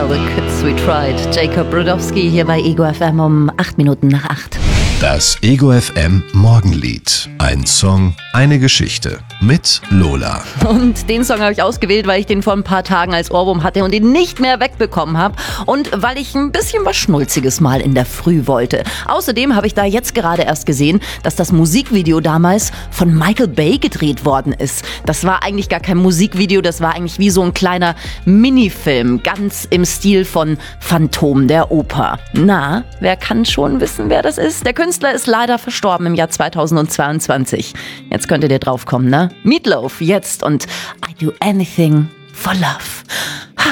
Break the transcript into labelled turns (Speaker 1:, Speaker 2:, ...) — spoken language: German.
Speaker 1: The Kids We Tried. Jacob Brodowski hier bei Ego FM um 8 Minuten nach 8.
Speaker 2: Das Ego FM Morgenlied. Ein Song, eine Geschichte mit Lola.
Speaker 1: Und den Song habe ich ausgewählt, weil ich den vor ein paar Tagen als Ohrwurm hatte und ihn nicht mehr wegbekommen habe. Und weil ich ein bisschen was Schnulziges mal in der Früh wollte. Außerdem habe ich da jetzt gerade erst gesehen, dass das Musikvideo damals von Michael Bay gedreht worden ist. Das war eigentlich gar kein Musikvideo, das war eigentlich wie so ein kleiner Minifilm. Ganz im Stil von Phantom der Oper. Na, wer kann schon wissen, wer das ist? Der Künstler ist leider verstorben im Jahr 2022. Jetzt könntet ihr drauf kommen, ne? Meatloaf jetzt und I Do Anything for Love.